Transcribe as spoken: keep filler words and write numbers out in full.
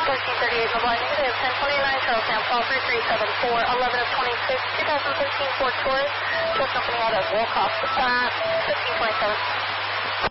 thirteen thirty-eight, Mobile negative, ten twenty-nine, Charles Sam, call three three seven four, eleven of twenty-six, twenty thirteen Ford Taurus, tow company out of Wolcott, uh, fifteen twenty-seven.